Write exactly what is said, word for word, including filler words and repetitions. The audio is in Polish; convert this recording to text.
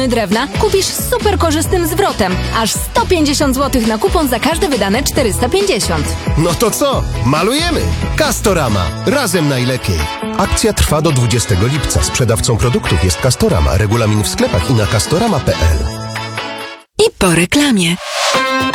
drewna kupisz z super korzystnym zwrotem. Aż sto pięćdziesiąt złotych na kupon za każde wydane czterysta pięćdziesiąt. No to co? Malujemy! Castorama. Razem najlepiej. Akcja trwa do dwudziestego lipca. Sprzedawcą produktów jest Castorama. Regulamin w sklepach i na castorama kropka p l. I po reklamie.